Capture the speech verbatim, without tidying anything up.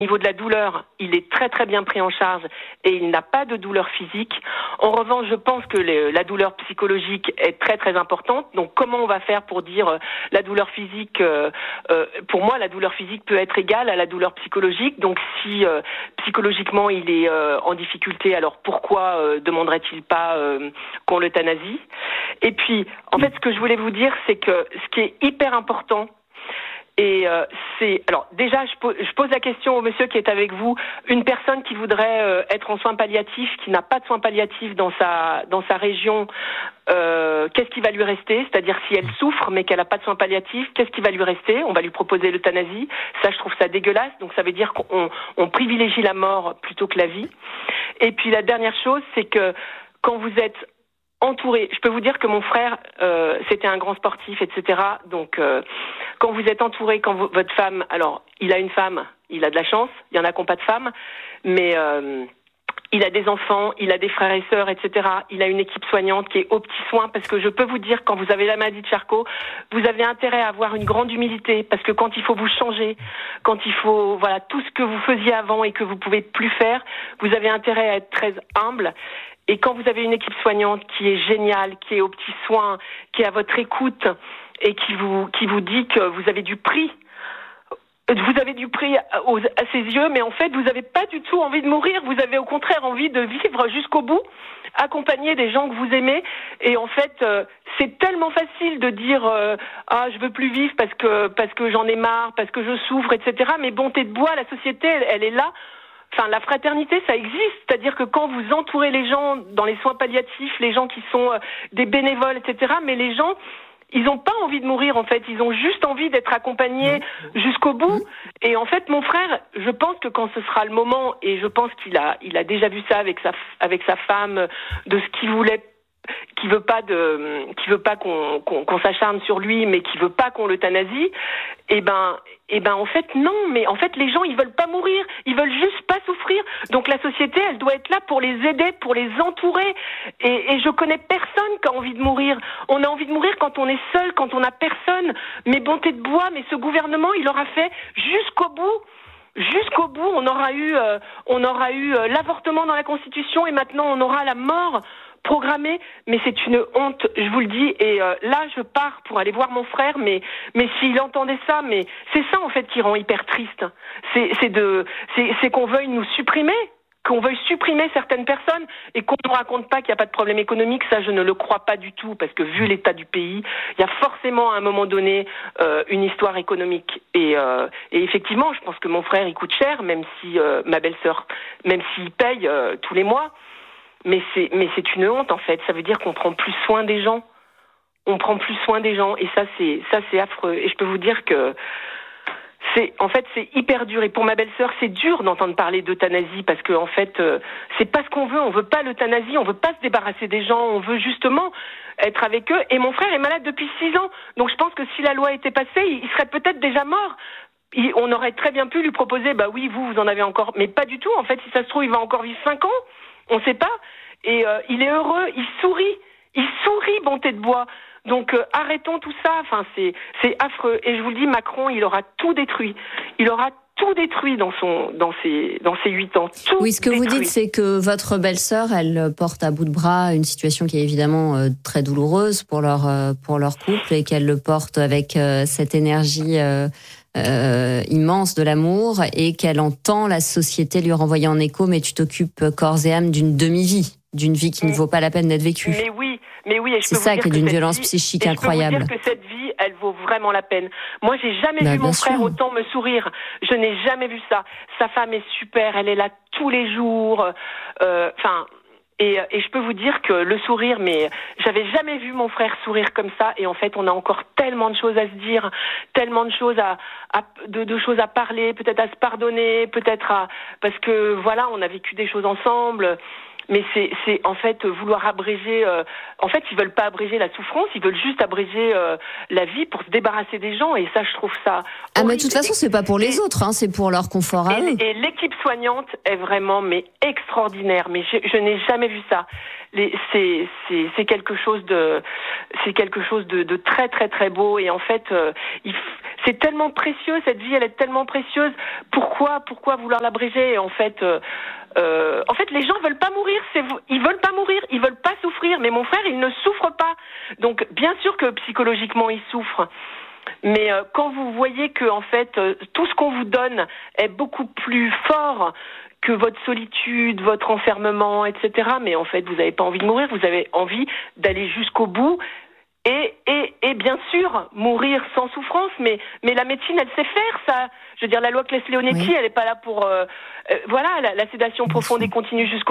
Au niveau de la douleur, il est très très bien pris en charge et il n'a pas de douleur physique. En revanche, je pense que les, la douleur psychologique est très très importante. Donc comment on va faire pour dire euh, la douleur physique euh, euh, pour moi, la douleur physique peut être égale à la douleur psychologique. Donc si euh, psychologiquement il est euh, en difficulté, alors pourquoi euh, demanderait-il pas euh, qu'on l'euthanasie? Et puis, en fait, ce que je voulais vous dire, c'est que ce qui est hyper important, et euh, c'est alors déjà je pose, je pose la question au monsieur qui est avec vous, une personne qui voudrait euh, être en soins palliatifs, qui n'a pas de soins palliatifs dans sa dans sa région, euh, qu'est-ce qui va lui rester? C'est-à-dire si elle souffre mais qu'elle n'a pas de soins palliatifs, qu'est-ce qui va lui rester? On va lui proposer l'euthanasie. Ça, je trouve ça dégueulasse. Donc ça veut dire qu'on on privilégie la mort plutôt que la vie. Et puis la dernière chose, c'est que quand vous êtes entouré, je peux vous dire que mon frère, euh, c'était un grand sportif, et cetera. Donc, euh, quand vous êtes entouré, quand vous, votre femme, alors, il a une femme, il a de la chance, il y en a qui n'ont pas de femme, mais euh, il a des enfants, il a des frères et sœurs, et cetera. Il a une équipe soignante qui est aux petits soins, parce que je peux vous dire, quand vous avez la maladie de Charcot, vous avez intérêt à avoir une grande humilité, parce que quand il faut vous changer, quand il faut, voilà, tout ce que vous faisiez avant et que vous pouvez plus faire, vous avez intérêt à être très humble. Et quand vous avez une équipe soignante qui est géniale, qui est aux petits soins, qui est à votre écoute et qui vous qui vous dit que vous avez du prix, vous avez du prix à, aux, à ses yeux, mais en fait vous n'avez pas du tout envie de mourir, vous avez au contraire envie de vivre jusqu'au bout, accompagner des gens que vous aimez. Et en fait, euh, c'est tellement facile de dire euh, ah je veux plus vivre parce que parce que j'en ai marre, parce que je souffre, et cetera. Mais bonté de bois, la société, elle, elle est là. Enfin, la fraternité, ça existe. C'est-à-dire que quand vous entourez les gens dans les soins palliatifs, les gens qui sont euh, des bénévoles, et cetera, mais les gens, ils n'ont pas envie de mourir, en fait. Ils ont juste envie d'être accompagnés jusqu'au bout. Et en fait, mon frère, je pense que quand ce sera le moment, et je pense qu'il a, il a déjà vu ça avec sa, avec sa femme, de ce qu'il voulait, qui veut pas de, qui veut pas qu'on, qu'on, qu'on s'acharne sur lui, mais qui veut pas qu'on l'euthanasie, et ben, et ben, en fait, non, mais en fait, les gens, ils veulent pas mourir, ils veulent juste pas souffrir. Donc la société, elle doit être là pour les aider, pour les entourer. Et, et je connais personne qui a envie de mourir. On a envie de mourir quand on est seul, quand on a personne. Mais bonté de bois, mais ce gouvernement, il aura fait jusqu'au bout. Jusqu'au bout, on aura eu, euh, on aura eu euh, l'avortement dans la Constitution et maintenant on aura la mort programmée. Mais c'est une honte, je vous le dis. Et euh, là, je pars pour aller voir mon frère. Mais, mais s'il entendait ça, mais c'est ça en fait qui rend hyper triste. C'est, c'est de, c'est, c'est qu'on veuille nous supprimer. Qu'on veuille supprimer certaines personnes et qu'on ne nous raconte pas qu'il n'y a pas de problème économique, ça je ne le crois pas du tout, parce que vu l'état du pays, il y a forcément à un moment donné euh, une histoire économique. Et, euh, et effectivement, je pense que mon frère il coûte cher, même si euh, ma belle-sœur, même s'il paye euh, tous les mois, mais c'est, mais c'est une honte en fait. Ça veut dire qu'on prend plus soin des gens, on prend plus soin des gens, et ça c'est ça c'est affreux. Et je peux vous dire que C'est, en fait, c'est hyper dur. Et pour ma belle-sœur, c'est dur d'entendre parler d'euthanasie parce que, en fait, euh, c'est pas ce qu'on veut. On veut pas l'euthanasie. On veut pas se débarrasser des gens. On veut justement être avec eux. Et mon frère est malade depuis six ans. Donc, je pense que si la loi était passée, il serait peut-être déjà mort. Il, on aurait très bien pu lui proposer, bah oui, vous, vous en avez encore. Mais pas du tout. En fait, si ça se trouve, il va encore vivre cinq ans. On sait pas. Et euh, il est heureux. Il sourit. Il sourit, bonté de bois. Donc euh, arrêtons tout ça, enfin c'est c'est affreux. Et je vous le dis, Macron, il aura tout détruit. Il aura tout détruit dans son dans ses dans ses huit ans. Tout oui, ce que détruit. vous dites, c'est que votre belle-sœur, elle porte à bout de bras une situation qui est évidemment euh, très douloureuse pour leur euh, pour leur couple et qu'elle le porte avec euh, cette énergie euh, euh, immense de l'amour et qu'elle entend la société lui renvoyer en écho. Mais tu t'occupes corps et âme d'une demi-vie, d'une vie qui mais, ne vaut pas la peine d'être vécue. Mais oui. Mais oui, et je c'est peux ça vous dire qui est d'une violence vie, psychique et incroyable. Je peux vous dire que cette vie, elle vaut vraiment la peine. Moi, j'ai jamais bah, vu mon frère sûr. autant me sourire. Je n'ai jamais vu ça. Sa femme est super, elle est là tous les jours. Enfin, euh, et, et je peux vous dire que le sourire, mais j'avais jamais vu mon frère sourire comme ça. Et en fait, on a encore tellement de choses à se dire, tellement de choses à, à de, de choses à parler, peut-être à se pardonner, peut-être à parce que voilà, on a vécu des choses ensemble. Mais c'est, c'est en fait vouloir abréger. Euh, en fait, ils veulent pas abréger la souffrance, ils veulent juste abréger euh, la vie pour se débarrasser des gens. Et ça, je trouve ça. Ah, mais de toute façon, c'est pas pour les et, autres, hein, c'est pour leur confort à et, eux. Et l'équipe soignante est vraiment mais extraordinaire. Mais je, je n'ai jamais vu ça. Les, c'est, c'est, c'est quelque chose de, c'est quelque chose de, de très très très beau. Et en fait, euh, il, c'est tellement précieux cette vie, elle est tellement précieuse. Pourquoi, pourquoi vouloir l'abréger? Et en fait. Euh, Euh, en fait, les gens veulent pas mourir. C'est, ils veulent pas mourir, ils veulent pas souffrir. Mais mon frère, il ne souffre pas. Donc, bien sûr que psychologiquement, il souffre. Mais euh, quand vous voyez que, en fait, euh, tout ce qu'on vous donne est beaucoup plus fort que votre solitude, votre enfermement, et cetera. Mais en fait, vous n'avez pas envie de mourir. Vous avez envie d'aller jusqu'au bout. Et, et, et bien sûr, mourir sans souffrance, mais, mais la médecine, elle sait faire ça. Je veux dire, la loi Claes-Leonetti, oui. Elle n'est pas là pour... Euh, euh, voilà, la, la sédation profonde et continue jusqu'au